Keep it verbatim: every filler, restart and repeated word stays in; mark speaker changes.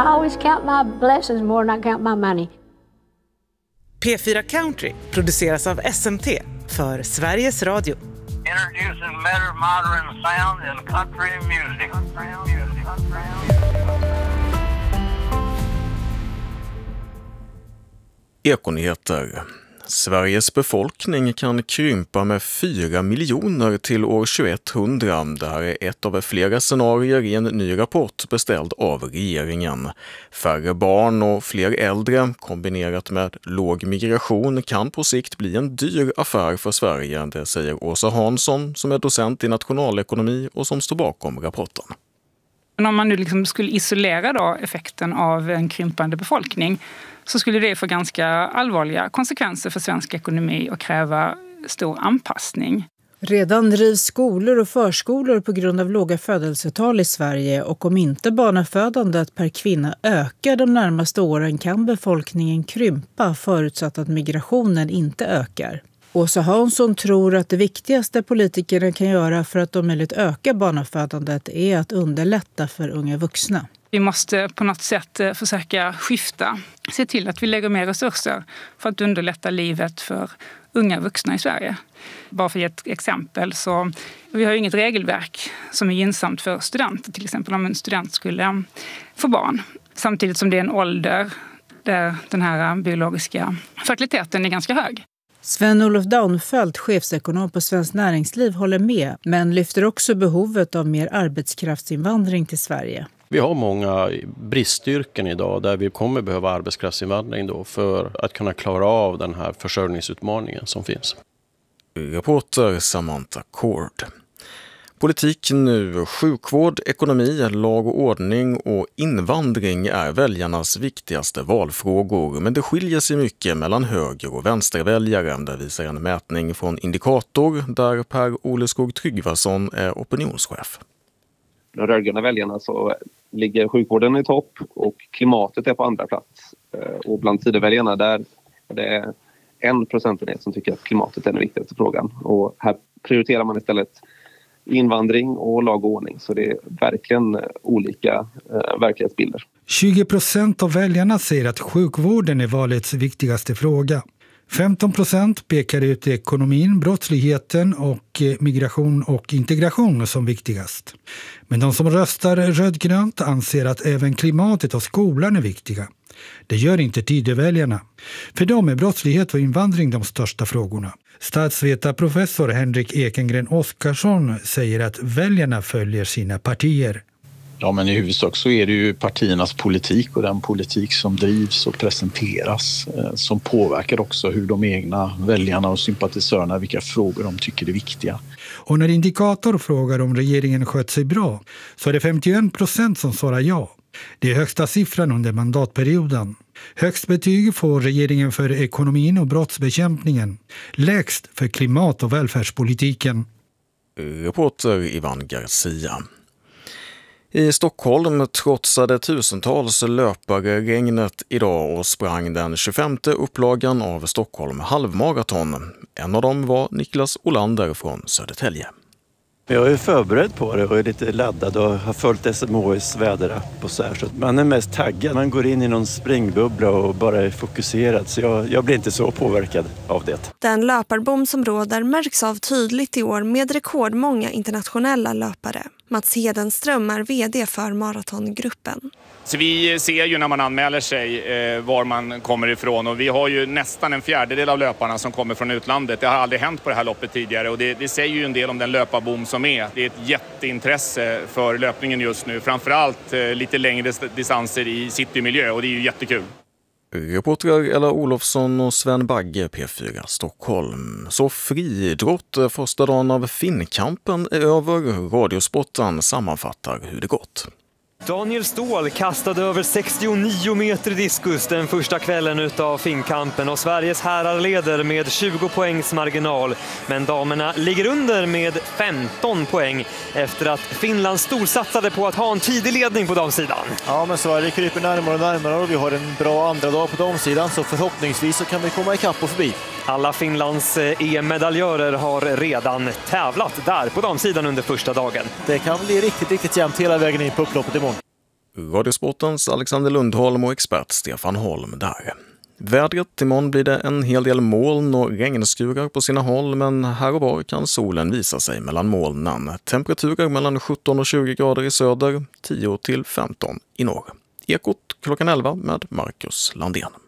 Speaker 1: always count my blessings more than I count my money.
Speaker 2: P fyra Country produceras av S M T för Sveriges Radio.
Speaker 3: Introducing better modern sound in country music. Country music. Country music.
Speaker 4: Ekonyheter. Sveriges befolkning kan krympa med fyra miljoner till år tjugoetthundra. Det här är ett av flera scenarier i en ny rapport beställd av regeringen. Färre barn och fler äldre kombinerat med låg migration kan på sikt bli en dyr affär för Sverige. Det säger Åsa Hansson som är docent i nationalekonomi och som står bakom rapporten.
Speaker 5: Men om man nu liksom skulle isolera då effekten av en krympande befolkning så skulle det få ganska allvarliga konsekvenser för svensk ekonomi och kräva stor anpassning.
Speaker 6: Redan rivs skolor och förskolor på grund av låga födelsetal i Sverige, och om inte barnafödandet per kvinna ökar de närmaste åren kan befolkningen krympa förutsatt att migrationen inte ökar. Åsa Hansson tror att det viktigaste politikerna kan göra för att om möjligt öka barnafödandet är att underlätta för unga vuxna.
Speaker 5: Vi måste på något sätt försöka skifta, se till att vi lägger mer resurser för att underlätta livet för unga vuxna i Sverige. Bara för ett exempel så vi har ju inget regelverk som är gynnsamt för studenter, till exempel om en student skulle få barn. Samtidigt som det är en ålder där den här biologiska fertiliteten är ganska hög.
Speaker 6: Sven-Olof Daunfeldt, chefsekonom på Svenskt Näringsliv, håller med, men lyfter också behovet av mer arbetskraftsinvandring till Sverige.
Speaker 7: Vi har många bristyrken idag där vi kommer behöva arbetskraftsinvandring då för att kunna klara av den här försörjningsutmaningen som finns.
Speaker 4: Reporter Samantha Cord. Politik nu. Sjukvård, ekonomi, lag och ordning och invandring är väljarnas viktigaste valfrågor. Men det skiljer sig mycket mellan höger- och vänsterväljare. Det visar en mätning från Indikator där Per Oleskog Tryggvason är opinionschef.
Speaker 8: De rödgröna väljarna så ligger sjukvården i topp och klimatet är på andra plats. Och bland tideväljarna där är det en procentenhet som tycker att klimatet är den viktigaste frågan. Och här prioriterar man istället invandring och lag och ordning. Så det är verkligen olika eh, verklighetsbilder.
Speaker 9: tjugo procent av väljarna säger att sjukvården är valets viktigaste fråga. femton procent pekar ut ekonomin, brottsligheten och migration och integration som viktigast. Men de som röstar rödgrönt anser att även klimatet och skolan är viktiga. Det gör inte tideväljarna. För dem är brottslighet och invandring de största frågorna. Statsvetarprofessor Henrik Ekengren Oskarsson säger att väljarna följer sina partier.
Speaker 10: Ja, men i huvudsak så är det ju partiernas politik och den politik som drivs och presenteras eh, som påverkar också hur de egna väljarna och sympatisörerna, vilka frågor de tycker är viktiga.
Speaker 9: Och när Indikator frågar om regeringen skött sig bra så är det femtioen procent som svarar ja. Det är högsta siffran under mandatperioden. Högst betyg får regeringen för ekonomin och brottsbekämpningen. Lägst för klimat- och välfärdspolitiken.
Speaker 4: Reporter Ivan Garcia. I Stockholm trotsade tusentals löpare regnet idag och sprang den tjugofemte upplagan av Stockholm halvmaraton. En av dem var Niklas Olander från Södertälje.
Speaker 11: Jag är förberedd på det och är lite laddad och har följt S M H I:s väderapp och så här. Så man är mest taggad. Man går in i någon springbubbla och bara är fokuserad. Så jag, jag blir inte så påverkad av det.
Speaker 12: Den löparbom som råder märks av tydligt i år med rekordmånga internationella löpare. Mats Hedenström är vd för maratongruppen.
Speaker 13: Så vi ser ju när man anmäler sig eh, var man kommer ifrån, och vi har ju nästan en fjärdedel av löparna som kommer från utlandet. Det har aldrig hänt på det här loppet tidigare, och det, det säger ju en del om den löparbom som är. Det är ett jätteintresse för löpningen just nu, framförallt eh, lite längre distanser i citymiljö, och det är ju jättekul.
Speaker 4: Reportrar Ella Olofsson och Sven Bagge, P fyra Stockholm. Så friidrott, första dagen av Finnkampen är över. Radiosporten sammanfattar hur det gått.
Speaker 14: Daniel Ståhl kastade över sextionio meter diskus den första kvällen utav Finnkampen, och Sveriges herrar leder med tjugo poängs marginal. Men damerna ligger under med femton poäng efter att Finland storsatsade på att ha en tidig ledning på damsidan.
Speaker 15: Ja, men Sverige kryper närmare och närmare och vi har en bra andra dag på damsidan, så förhoppningsvis så kan vi komma ikapp och förbi.
Speaker 14: Alla Finlands E M-medaljörer har redan tävlat där på damsidan under första dagen.
Speaker 15: Det kan bli riktigt, riktigt jämnt hela vägen in på upploppet imorgon.
Speaker 4: Radiosportens Alexander Lundholm och expert Stefan Holm där. Vädret, imorgon blir det en hel del moln och regnskurar på sina håll, men här och var kan solen visa sig mellan molnen. Temperaturer mellan sjutton och tjugo grader i söder, tio till femton i norr. Ekot klockan elva med Marcus Landén.